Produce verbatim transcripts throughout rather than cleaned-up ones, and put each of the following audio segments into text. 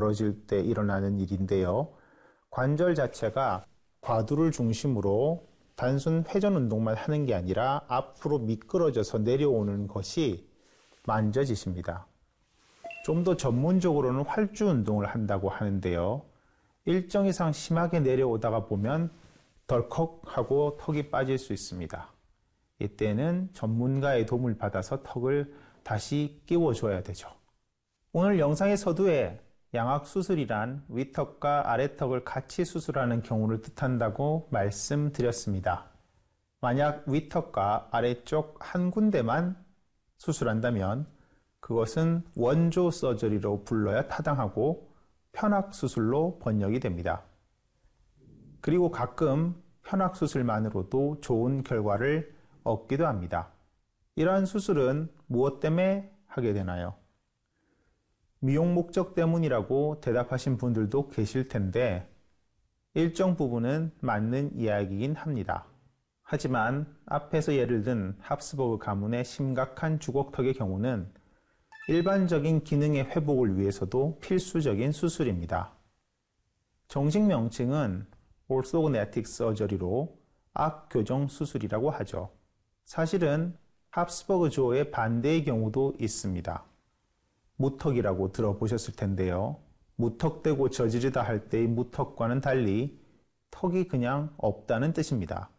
벌어질 때 일어나는 일인데요. 관절 자체가 과두를 중심으로 단순 회전 운동만 하는 게 아니라 앞으로 미끄러져서 내려오는 것이 만져지십니다. 좀 더 전문적으로는 활주 운동을 한다고 하는데요. 일정 이상 심하게 내려오다가 보면 덜컥하고 턱이 빠질 수 있습니다. 이때는 전문가의 도움을 받아서 턱을 다시 끼워줘야 되죠. 오늘 영상의 서두에 양악수술이란 위턱과 아래턱을 같이 수술하는 경우를 뜻한다고 말씀드렸습니다. 만약 위턱과 아래쪽 한 군데만 수술한다면 그것은 원조 서저리로 불러야 타당하고 편악수술로 번역이 됩니다. 그리고 가끔 편악수술만으로도 좋은 결과를 얻기도 합니다. 이러한 수술은 무엇 때문에 하게 되나요? 미용 목적 때문이라고 대답하신 분들도 계실 텐데 일정 부분은 맞는 이야기이긴 합니다. 하지만 앞에서 예를 든 합스버그 가문의 심각한 주걱턱의 경우는 일반적인 기능의 회복을 위해서도 필수적인 수술입니다. 정식 명칭은 오르토그네틱 서저리로 악교정 수술이라고 하죠. 사실은 합스버그 조어의 반대의 경우도 있습니다. 무턱이라고 들어보셨을 텐데요. 무턱대고 저지르다 할 때의 무턱과는 달리 턱이 그냥 없다는 뜻입니다.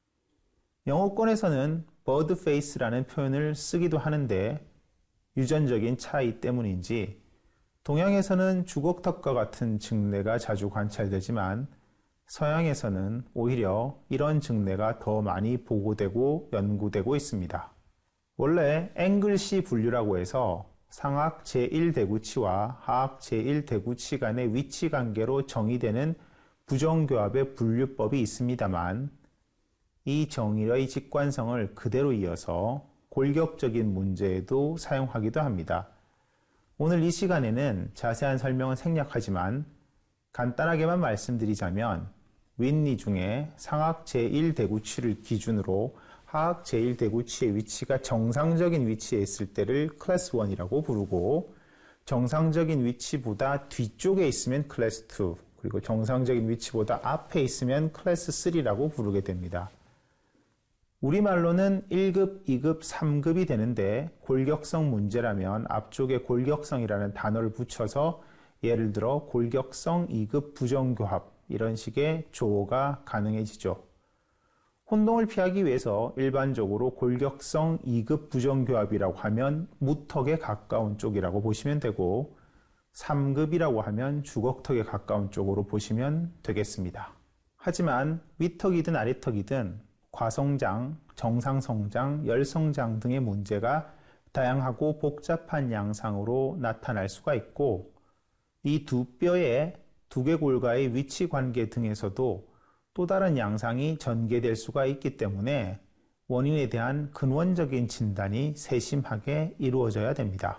영어권에서는 버드 페이스라는 표현을 쓰기도 하는데 유전적인 차이 때문인지 동양에서는 주걱턱과 같은 증례가 자주 관찰되지만 서양에서는 오히려 이런 증례가 더 많이 보고되고 연구되고 있습니다. 원래 앵글시 분류라고 해서 상악 제일 대구치와 하악 제일 대구치 간의 위치 관계로 정의되는 부정교합의 분류법이 있습니다만 이 정의의 직관성을 그대로 이어서 골격적인 문제에도 사용하기도 합니다. 오늘 이 시간에는 자세한 설명은 생략하지만 간단하게만 말씀드리자면 윗니 중에 상악 제일 대구치를 기준으로 하악 제일 대구치의 위치가 정상적인 위치에 있을 때를 클래스 일이라고 부르고 정상적인 위치보다 뒤쪽에 있으면 클래스 이 그리고 정상적인 위치보다 앞에 있으면 클래스 삼이라고 부르게 됩니다. 우리말로는 일 급, 이 급, 삼 급이 되는데 골격성 문제라면 앞쪽에 골격성이라는 단어를 붙여서 예를 들어 골격성 이 급 부정교합 이런 식의 조어가 가능해지죠. 혼동을 피하기 위해서 일반적으로 골격성 이 급 부정교합이라고 하면 무턱에 가까운 쪽이라고 보시면 되고 삼 급이라고 하면 주걱턱에 가까운 쪽으로 보시면 되겠습니다. 하지만 위턱이든 아래턱이든 과성장, 정상성장, 열성장 등의 문제가 다양하고 복잡한 양상으로 나타날 수가 있고 이 두 뼈의 두개골과의 위치 관계 등에서도 또 다른 양상이 전개될 수가 있기 때문에 원인에 대한 근원적인 진단이 세심하게 이루어져야 됩니다.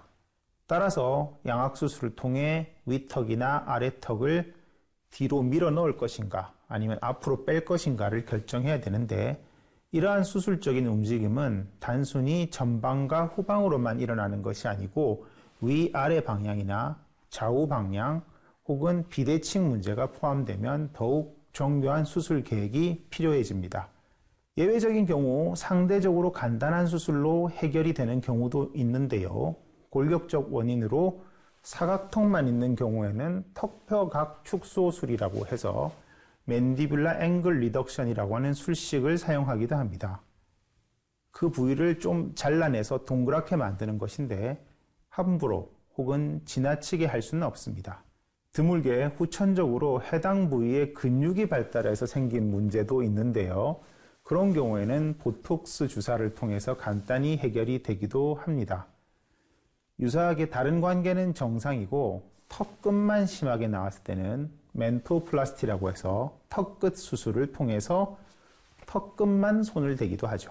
따라서 양악수술을 통해 위턱이나 아래턱을 뒤로 밀어 넣을 것인가 아니면 앞으로 뺄 것인가를 결정해야 되는데 이러한 수술적인 움직임은 단순히 전방과 후방으로만 일어나는 것이 아니고 위아래 방향이나 좌우 방향 혹은 비대칭 문제가 포함되면 더욱 정교한 수술 계획이 필요해집니다. 예외적인 경우 상대적으로 간단한 수술로 해결이 되는 경우도 있는데요. 골격적 원인으로 사각턱만 있는 경우에는 턱뼈각 축소술이라고 해서 맨디뷸라 앵글 리덕션이라고 하는 술식을 사용하기도 합니다. 그 부위를 좀 잘라내서 동그랗게 만드는 것인데 함부로 혹은 지나치게 할 수는 없습니다. 드물게 후천적으로 해당 부위에 근육이 발달해서 생긴 문제도 있는데요. 그런 경우에는 보톡스 주사를 통해서 간단히 해결이 되기도 합니다. 유사하게 다른 관계는 정상이고 턱끝만 심하게 나왔을 때는 멘토플라스티라고 해서 턱끝 수술을 통해서 턱끝만 손을 대기도 하죠.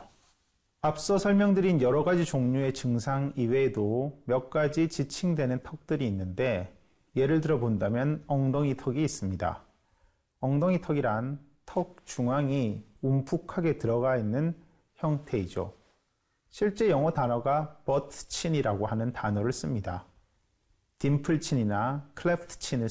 앞서 설명드린 여러 가지 종류의 증상 이외에도 몇 가지 지칭되는 턱들이 있는데 예를 들어 본다면 엉덩이 턱이 있습니다. 엉덩이 턱이란 턱 중앙이 움푹하게 들어가 있는 형태이죠. 실제 영어 단어가 버트 친이라고 하는 단어를 씁니다. 딤플 친이나 클래프트 친을